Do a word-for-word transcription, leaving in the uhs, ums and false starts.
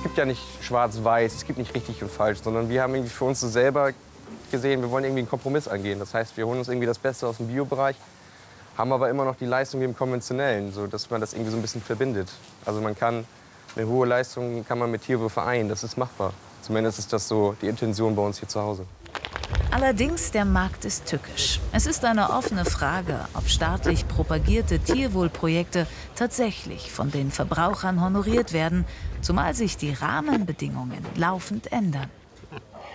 es gibt ja nicht schwarz-weiß, es gibt nicht richtig und falsch, sondern wir haben irgendwie für uns so selber gesehen, wir wollen irgendwie einen Kompromiss angehen. Das heißt, wir holen uns irgendwie das Beste aus dem Biobereich, haben aber immer noch die Leistung wie im Konventionellen, so dass man das irgendwie so ein bisschen verbindet. Also man kann eine hohe Leistung kann man mit Tierwohl vereinen, das ist machbar. Zumindest ist das so die Intention bei uns hier zu Hause. Allerdings, der Markt ist tückisch. Es ist eine offene Frage, ob staatlich propagierte Tierwohlprojekte tatsächlich von den Verbrauchern honoriert werden, zumal sich die Rahmenbedingungen laufend ändern.